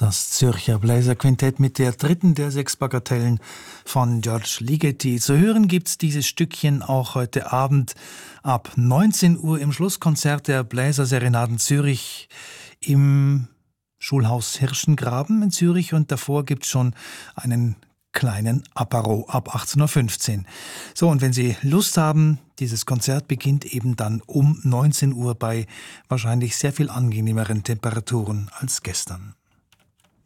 Das Zürcher Bläserquintett mit der dritten der 6 Bagatellen von George Ligeti. Zu hören gibt's dieses Stückchen auch heute Abend ab 19 Uhr im Schlusskonzert der Bläserserenaden Zürich im Schulhaus Hirschengraben in Zürich, und davor gibt's schon einen kleinen Apéro ab 18.15 Uhr. So, und wenn Sie Lust haben, dieses Konzert beginnt eben dann um 19 Uhr bei wahrscheinlich sehr viel angenehmeren Temperaturen als gestern.